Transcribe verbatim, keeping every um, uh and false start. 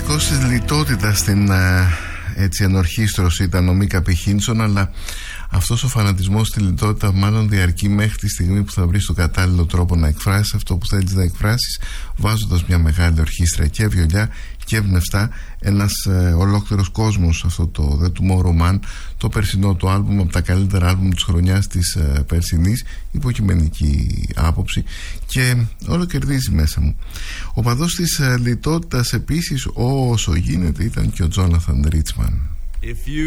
φανατικός της λιτότητας στην έτσι ενορχήστρωση ήταν ο Μίκα Πεχίντσον, αλλά αυτός ο φανατισμός στη λιτότητα μάλλον διαρκεί μέχρι τη στιγμή που θα βρεις τον κατάλληλο τρόπο να εκφράσεις αυτό που θέλεις να εκφράσεις, βάζοντας μια μεγάλη ορχήστρα και βιολιά και ευνευστά, ένας ε, ολόκληρος κόσμος. Αυτό το The Tomorrow Man, το περσινό του άλμπουμ, από τα καλύτερα άλμπουμ της χρονιάς της ε, περσινής, υποκειμενική άποψη, και όλο κερδίζει μέσα μου. Ο παδός της ε, λιτότητας επίσης όσο γίνεται ήταν και ο Τζόναθαν Ρίτσμαν. If you